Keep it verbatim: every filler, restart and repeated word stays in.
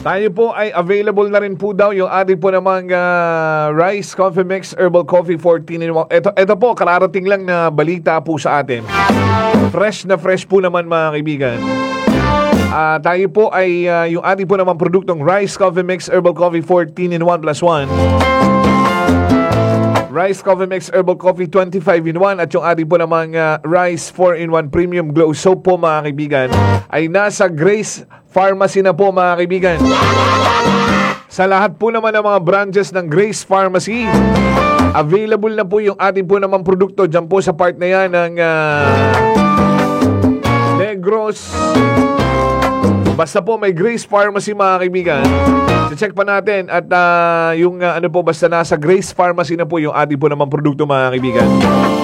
Tayo po ay available na rin po daw yung ating po namang uh, Rice Coffee Mix Herbal Coffee fourteen in one. Ito, ito po, kararating lang na balita po sa atin. Fresh na fresh po naman mga kaibigan. Uh, tayo po ay uh, yung ating po namang produktong Rice Coffee Mix Herbal Coffee fourteen in one plus one. Rice Coffee Mix Herbal Coffee twenty-five in one at yung ating po namang uh, Rice four in one Premium Glow Soap po mga kaibigan ay nasa Grace Pharmacy na po mga kaibigan. Sa lahat po naman ng mga branches ng Grace Pharmacy, available na po yung ating po namang produkto dyan po sa part na yan ng uh, Negros. Basta po may Grace Pharmacy mga kaibigan. Check pa natin at uh, yung uh, ano po basta nasa Grace Pharmacy na po yung ating po namang produkto mga kaibigan.